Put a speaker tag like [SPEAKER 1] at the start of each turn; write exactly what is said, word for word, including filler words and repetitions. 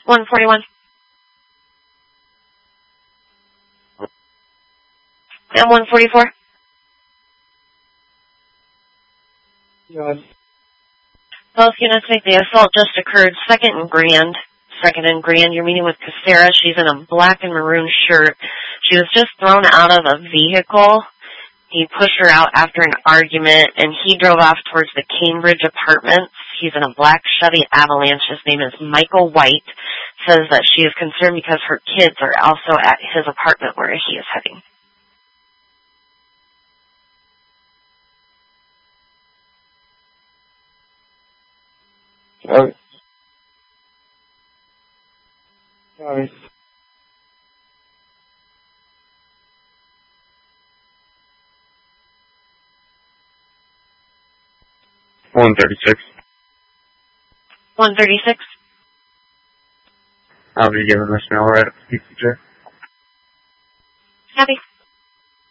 [SPEAKER 1] one forty-one. And one forty-four.
[SPEAKER 2] Yes.
[SPEAKER 1] Both units make the assault just occurred. Second and Grand. Second and Grand, you're meeting with Casera. She's in a black and maroon shirt. She was just thrown out of a vehicle. He pushed her out after an argument, and he drove off towards the Cambridge Apartments. He's in a black Chevy Avalanche. His name is Michael White. Says that she is concerned because her kids are also at his apartment where he is heading.
[SPEAKER 2] Sorry. Sorry.
[SPEAKER 3] one thirty-six.
[SPEAKER 1] one thirty-six.
[SPEAKER 3] I'll be giving this mail right up to P C J.
[SPEAKER 1] Happy.